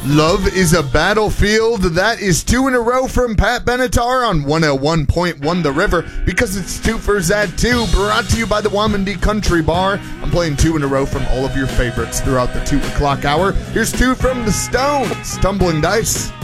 Love is a Battlefield. That is 2 in a row from Pat Benatar on 101.1 The River, because it's 2 for Zad 2, brought to you by the Wamandee Country Bar. I'm playing 2 in a row from all of your favorites throughout the 2 o'clock hour. Here's 2 from the Stones, Tumbling Dice.